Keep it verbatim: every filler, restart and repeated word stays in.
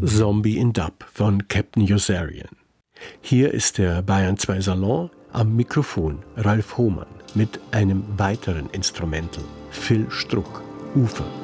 Zombie in Dub von Captain Yossarian. Hier ist der Bayern zwei Salon, am Mikrofon Ralf Hohmann mit einem weiteren Instrumental, Phil Struck, Ufer.